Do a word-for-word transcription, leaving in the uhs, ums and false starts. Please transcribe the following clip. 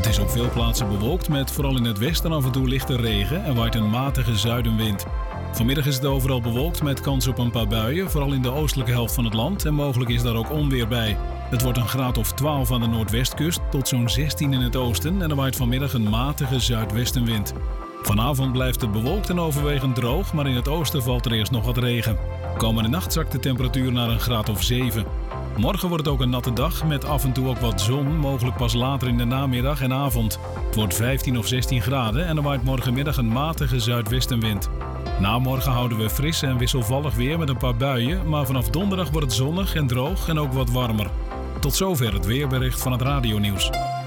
is op veel plaatsen bewolkt met vooral in het westen af en toe lichte regen en waait een matige zuidenwind. Vanmiddag is het overal bewolkt met kans op een paar buien, vooral in de oostelijke helft van het land en mogelijk is daar ook onweer bij. Het wordt een graad of twaalf aan de noordwestkust tot zo'n zestien in het oosten en er waait vanmiddag een matige zuidwestenwind. Vanavond blijft het bewolkt en overwegend droog, maar in het oosten valt er eerst nog wat regen. Komende nacht zakt de temperatuur naar een graad of zeven. Morgen wordt het ook een natte dag met af en toe ook wat zon, mogelijk pas later in de namiddag en avond. Het wordt vijftien of zestien graden en er waait morgenmiddag een matige zuidwestenwind. Na morgen houden we fris en wisselvallig weer met een paar buien, maar vanaf donderdag wordt het zonnig en droog en ook wat warmer. Tot zover het weerbericht van het Radionieuws.